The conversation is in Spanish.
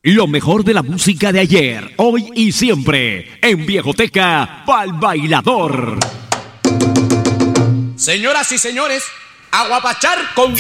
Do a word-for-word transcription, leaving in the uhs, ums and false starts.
Lo mejor de la música de ayer, hoy y siempre. En Viejoteca, Pa'l Bailador. Señoras y señores, aguapachar con...